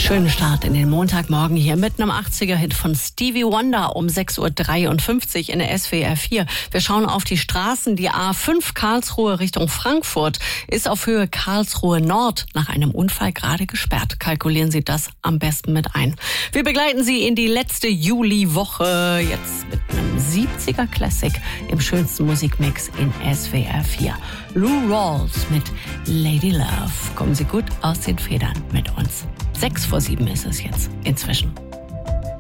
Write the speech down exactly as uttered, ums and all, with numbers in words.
Schönen Start in den Montagmorgen hier mit einem achtziger-Hit von Stevie Wonder um sechs Uhr dreiundfünfzig in der S W R vier. Wir schauen auf die Straßen. Die A fünf Karlsruhe Richtung Frankfurt ist auf Höhe Karlsruhe Nord nach einem Unfall gerade gesperrt. Kalkulieren Sie das am besten mit ein. Wir begleiten Sie in die letzte Juliwoche jetzt mit einem siebziger Classic im schönsten Musikmix in S W R vier. Lou Rawls mit Lady Love. Kommen Sie gut aus den Federn mit uns. Sechs vor sieben ist es jetzt inzwischen.